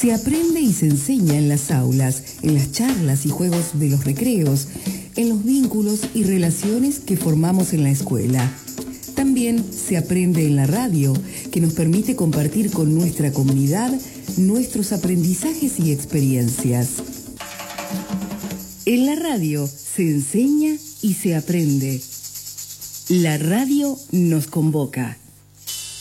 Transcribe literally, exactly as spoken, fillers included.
Se aprende y se enseña en las aulas, en las charlas y juegos de los recreos, en los vínculos y relaciones que formamos en la escuela. También se aprende en la radio, que nos permite compartir con nuestra comunidad nuestros aprendizajes y experiencias. En la radio se enseña y se aprende. La radio nos convoca.